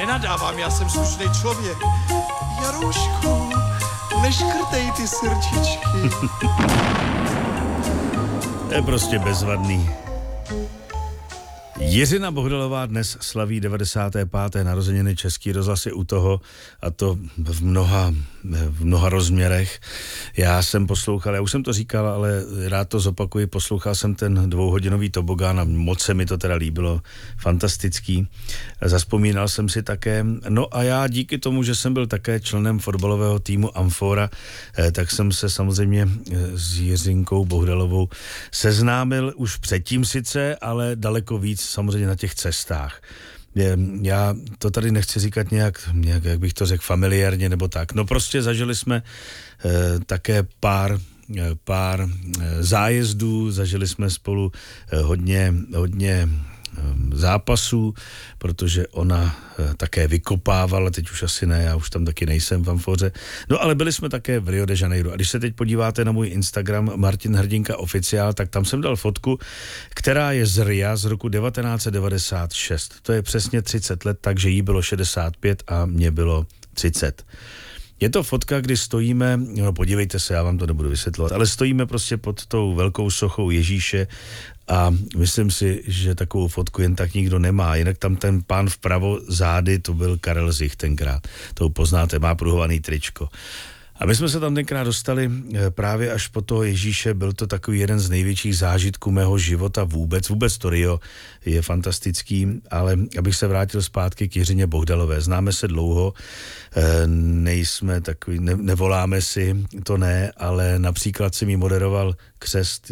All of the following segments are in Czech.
nenadávám, já jsem slušný člověk. Jaroušku, neškrtej ty srdčičky. To je prostě bezvadný. Jiřina Bohdalová dnes slaví 95. narozeniny, Český rozhlas je u toho, a to v mnoha rozměrech. Já jsem poslouchal, já už jsem to říkal, ale rád to zopakuji, poslouchal jsem ten 2hodinový tobogán a moc se mi to teda líbilo, fantastický. Zazpomínal jsem si také, no a já díky tomu, že jsem byl také členem fotbalového týmu Amfora, tak jsem se samozřejmě s Jiřinkou Bohdalovou seznámil už předtím sice, ale daleko víc samozřejmě na těch cestách. Já to tady nechci říkat nějak, jak bych to řekl, familiárně nebo tak. No prostě zažili jsme také pár zájezdů, zažili jsme spolu hodně zápasů, protože ona také vykopávala, teď už asi ne, já už tam taky nejsem v Amfoře. No ale byli jsme také v Rio de Janeiro. A když se teď podíváte na můj Instagram Martin Hrdinka oficiál, tak tam jsem dal fotku, která je z Ria z roku 1996. To je přesně 30 let, takže jí bylo 65 a mně bylo 30. Je to fotka, kdy stojíme, no podívejte se, já vám to nebudu vysvětlovat, ale stojíme prostě pod tou velkou sochou Ježíše a myslím si, že takovou fotku jen tak nikdo nemá. Jinak tam ten pán vpravo zády, to byl Karel Zich tenkrát. To poznáte, má pruhovaný tričko. A my jsme se tam tenkrát dostali právě až po toho Ježíše, byl to takový jeden z největších zážitků mého života vůbec to Rio je fantastický, ale abych se vrátil zpátky k Jiřině Bohdalové. Známe se dlouho, nejsme takový, nevoláme si, to ne, ale například jsem jí moderoval křest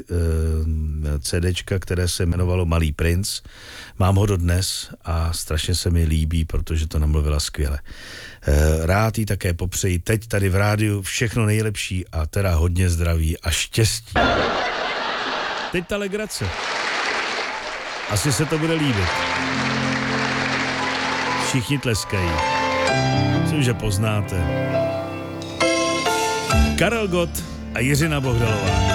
CDčka, které se jmenovalo Malý princ. Mám ho dodnes a strašně se mi líbí, protože to namluvila skvěle. Rád jí také popřeji teď tady v rádiu všechno nejlepší a teda hodně zdraví a štěstí. Teď ta legrace. Asi se to bude líbit. Všichni tleskají. Myslím, že poznáte. Karel Gott a Jiřina Bohdalová.